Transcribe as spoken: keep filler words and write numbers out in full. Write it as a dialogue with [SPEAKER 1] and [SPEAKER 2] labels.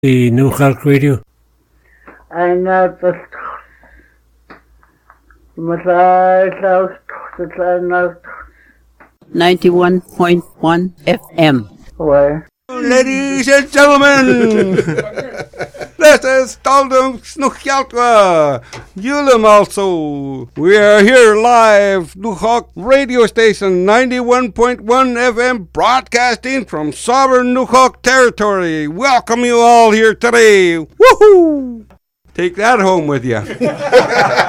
[SPEAKER 1] The Newhawk Radio.
[SPEAKER 2] And uh, the Massage
[SPEAKER 3] ninety-one point one F M.
[SPEAKER 2] Where?
[SPEAKER 4] Ladies and gentlemen, this is Staldum Snuchjaltwa, Julem also. We are here live, Newhawk radio station ninety-one point one F M, broadcasting from sovereign Newhawk territory. Welcome you all here today. Woohoo! Take that home with you.